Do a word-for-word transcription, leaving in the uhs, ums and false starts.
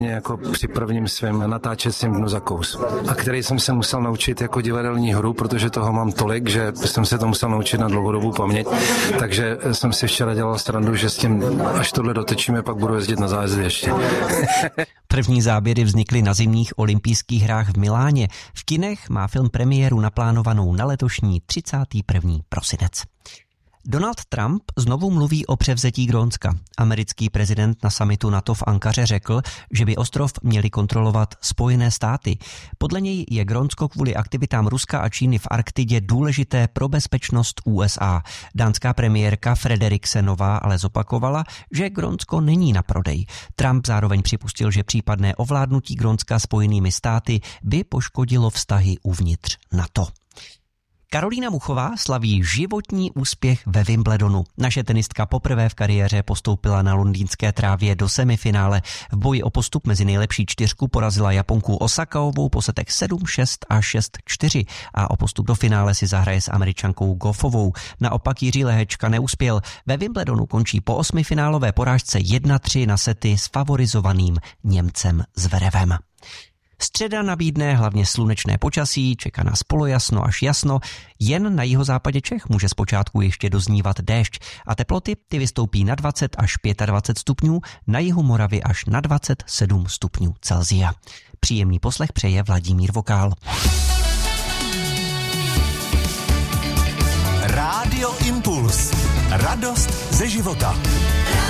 jako při prvním svém natáčecím dnu za kous. A který jsem se musel naučit jako divadelní hru, protože toho mám tolik, že jsem se to musel naučit na dlouhodobou paměť. Takže jsem si včera dělal srandu, že s tím, až tohle dotečíme, pak budu jezdit na zájezdy ještě. První záběry vznikly na zimních olympijských hrách v Miláně. V kinech má film premiéru naplánovanou na letošní třicátý první prosinec. Donald Trump znovu mluví o převzetí Grónska. Americký prezident na summitu NATO v Ankaře řekl, že by ostrov měli kontrolovat Spojené státy. Podle něj je Grónsko kvůli aktivitám Ruska a Číny v Arktidě důležité pro bezpečnost U S A. Dánská premiérka Frederiksenová ale zopakovala, že Grónsko není na prodej. Trump zároveň připustil, že případné ovládnutí Grónska Spojenými státy by poškodilo vztahy uvnitř NATO. Karolína Muchová slaví životní úspěch ve Wimbledonu. Naše tenistka poprvé v kariéře postoupila na londýnské trávě do semifinále. V boji o postup mezi nejlepší čtyřku porazila Japonku Osakaovou po setech sedm šest a šest čtyři a o postup do finále si zahraje s Američankou Goffovou. Naopak Jiří Lehečka neuspěl. Ve Wimbledonu končí po osmifinálové porážce jedna tři na sety s favorizovaným Němcem Zverevem. Středa nabídne hlavně slunečné počasí, čeká nás polojasno až jasno, jen na jihozápadě Čech může zpočátku ještě doznívat déšť a teploty ty vystoupí na dvacet až dvacet pět stupňů, na jihu Moravy až na dvacet sedm stupňů Celsia. Příjemný poslech přeje Vladimír Vokál. Rádio Impuls. Radost ze života.